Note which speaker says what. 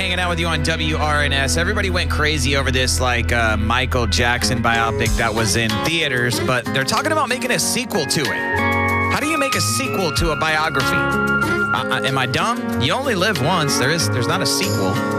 Speaker 1: hanging out with you on WRNS. Everybody went crazy over this Michael Jackson biopic that was in theaters, but they're talking about making a sequel to it. How do you make a sequel to a biography? Am I dumb? You only live once. There's not a sequel.